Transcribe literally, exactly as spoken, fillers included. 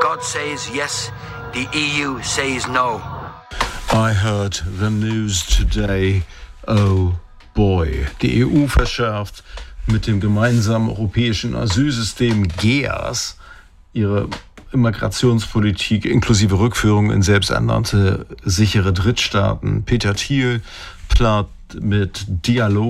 God says yes, the E U says no. I heard the news today. Oh boy. Die E U verschärft mit dem gemeinsamen europäischen Asylsystem G E A S ihre Immigrationspolitik inklusive Rückführung in selbsternannte sichere Drittstaaten. Peter Thiel plant mit Dialog